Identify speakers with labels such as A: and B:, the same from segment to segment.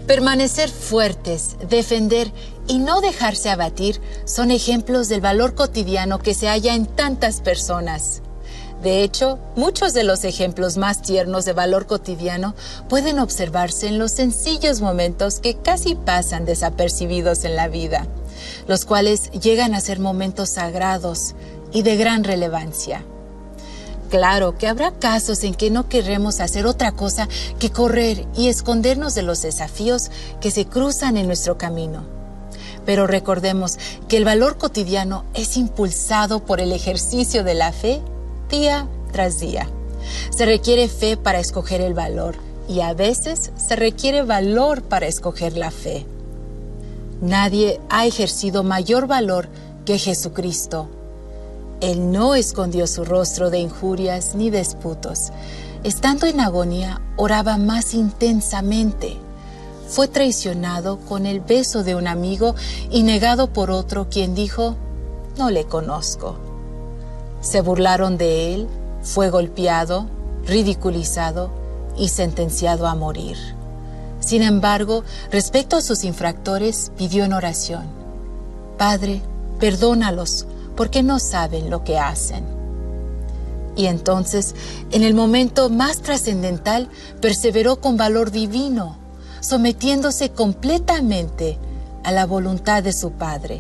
A: Permanecer fuertes, defender y no dejarse abatir son ejemplos del valor cotidiano que se halla en tantas personas. De hecho, muchos de los ejemplos más tiernos de valor cotidiano pueden observarse en los sencillos momentos que casi pasan desapercibidos en la vida, los cuales llegan a ser momentos sagrados y de gran relevancia. Claro que habrá casos en que no querremos hacer otra cosa que correr y escondernos de los desafíos que se cruzan en nuestro camino. Pero recordemos que el valor cotidiano es impulsado por el ejercicio de la fe día tras día. Se requiere fe para escoger el valor y a veces se requiere valor para escoger la fe. Nadie ha ejercido mayor valor que Jesucristo. Él no escondió su rostro de injurias ni disputos. Estando en agonía, oraba más intensamente. Fue traicionado con el beso de un amigo y negado por otro quien dijo, no le conozco. Se burlaron de él, fue golpeado, ridiculizado y sentenciado a morir. Sin embargo, respecto a sus infractores, pidió en oración, Padre, perdónalos, porque no saben lo que hacen. Y entonces, en el momento más trascendental, perseveró con valor divino, sometiéndose completamente a la voluntad de su Padre.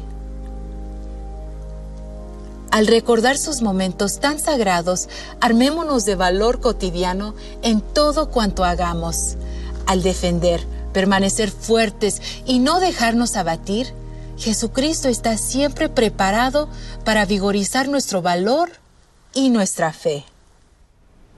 A: Al recordar sus momentos tan sagrados, armémonos de valor cotidiano en todo cuanto hagamos. Al defender, permanecer fuertes y no dejarnos abatir, Jesucristo está siempre preparado para vigorizar nuestro valor y nuestra fe.